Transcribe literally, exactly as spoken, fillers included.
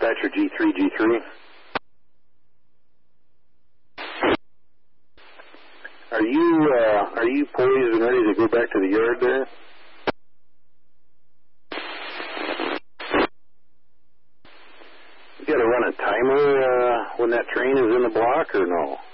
dispatcher G three G three. Are you uh, are you poised and ready to go back to the yard there? You got to run a timer uh, when that train is in the block, or no?